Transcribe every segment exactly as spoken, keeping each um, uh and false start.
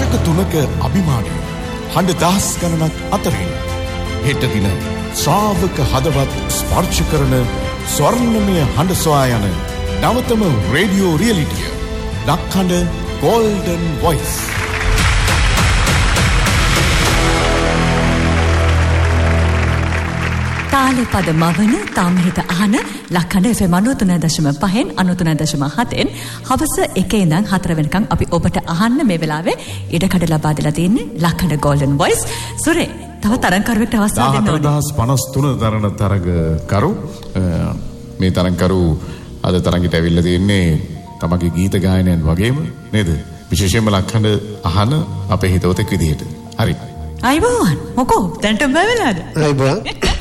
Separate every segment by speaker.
Speaker 1: රට තුනක අභිමානය හඬ දහස් ගණනක් අතරින් හෙට දින ශ්‍රාවක හදවත් ස්පර්ශ කරන ස්වර්ණමය හඬ සොයා යන නවතම රේඩියෝ රියලිටිය ලක්හඬ ගෝල්ඩන් වොයිස්.
Speaker 2: තාලේ පද මවන තාමහිත අහන ලක්හඬ එෆ් එම් අනූ තුනයි දශම පහෙන් අනූ තුනයි දශම හතෙන් හවස එකේ ඉඳන් හතර වෙනකන් අපි ඔබට අහන්න මේ වෙලාවේ ඉඩකඩ ලබා දීලා තියෙන්නේ ලක්හඬ ගෝල්ඩන් වොයිස්. සුරේ තව තරංකරුවෙක්ට අවස්ථාව දෙන්න ඕනේ.
Speaker 1: දහස් පනස් තුන තරණ තරගකරු මේ තරංකරු අද තරඟට ඇවිල්ලා තියෙන්නේ තමගේ ගීත ගායනයන් වගේම නේද? විශේෂයෙන්ම ලක්හඬ අහන අපේ හිතවතෙක් විදිහට. හරි.
Speaker 2: අයිබෝන් මොකෝ දැන්ට බය වෙලාද?
Speaker 3: අයිබෝන්.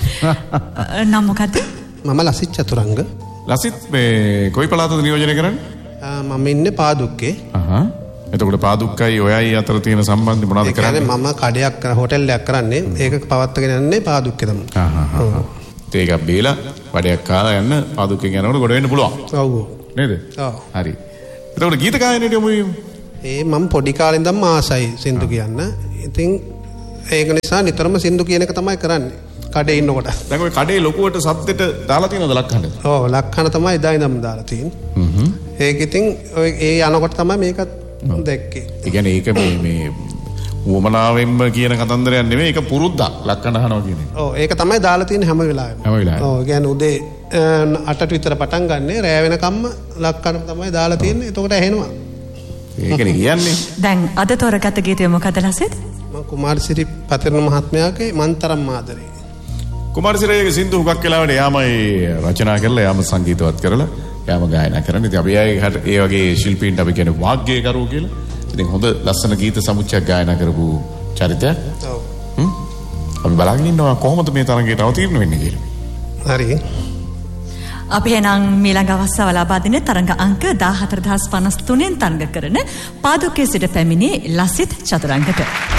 Speaker 2: නම් මොකද්ද?
Speaker 3: මම ලසිත් චතුරංග.
Speaker 1: ලසිත් මේ කොයි පළාතද නියෝජනය කරන්නේ?
Speaker 3: මම ඉන්නේ පාදුක්කේ.
Speaker 1: අහහ. එතකොට පාදුක්කයි ඔයයි අතර තියෙන සම්බන්ධය මොනවද කරන්නේ?
Speaker 3: මම කඩයක් හෝටල් එකක් කරන්නේ. ඒක පවත්වාගෙන යන්නේ පාදුක්කේ තමයි.
Speaker 1: අහහ. ඒක බීලා වඩයක් කාලා යන්න පාදුක්කෙන් යනකොට ගොඩ වෙන්න පුළුවන්.
Speaker 3: ඔව්.
Speaker 1: නේද?
Speaker 3: ඔව්.
Speaker 1: හරි. එතකොට ගීත ගායනයට යමු.
Speaker 3: ඒ මම පොඩි කාලේ ඉඳන්ම ආසයි සින්දු කියන්න. ඉතින් ඒක නිසා නිතරම සින්දු කියන එක තමයි කරන්නේ. කඩේ ඉන්නකොට.
Speaker 1: දැන් ඔය කඩේ ලොකුවට සද්දෙට දාලා තියෙනවද ලක්හඬ?
Speaker 3: ඔව් ලක්හඬ තමයි එදා ඉඳන්ම දාලා තියෙන්නේ. හ්ම්. ඒක ඉතින් ඔය ඒ යනකොට තමයි මේක දැක්කේ.
Speaker 1: ඒ කියන්නේ ඒක මේ මේ වමනාවෙන්ම කියන කතන්දරයක් නෙමෙයි ඒක පුරුද්දක් ලක්හඬ අහනවා කියන එක.
Speaker 3: ඔව් ඒක තමයි දාලා තියෙන්නේ හැම වෙලාවෙම.
Speaker 1: හැම වෙලාවෙම.
Speaker 3: ඔව් කියන්නේ උදේ අටට විතර පටන් ගන්නෙ රෑ වෙනකම්ම ලක්හඬ තමයි දාලා තියෙන්නේ. එතකොට ඇහෙනවා.
Speaker 1: ඒකනේ කියන්නේ.
Speaker 2: දැන් අද තෝරගත්ත ගීතය මොකද ලසිත්?
Speaker 3: මම කුමාරසිරි පතිරණ මහත්මයාගේ මන්තරම් ආදරේ.
Speaker 1: කුමාරසිරියගේ සින්දු හුඟක් වෙලාවට යාමයි රචනා කරලා යාම සංගීතවත් කරලා යාම ගායනා කරන්නේ. ඉතින් අපි ඒ වගේ ශිල්පීන්ට අපි කියන්නේ වාග්ගයකරු කියලා. ඉතින් හොඳ ලස්සන ගීත සමුච්චයක් ගායනා කරපු චරිතයක්.
Speaker 3: ඔව්.
Speaker 1: හ්ම්. අපි බලගෙන ඉන්නවා කොහොමද මේ තරඟයට අවතීර්ණ වෙන්නේ කියලා.
Speaker 3: හරි.
Speaker 2: අපි එහෙනම් මීළඟ අවස්ථාව ලබා දෙන තරඟ අංක දාහතර දහස් පනස් තුනෙන් තරඟ කරන පාදුක්කේ සිට පැමිණි ලසිත් චතුරංගට.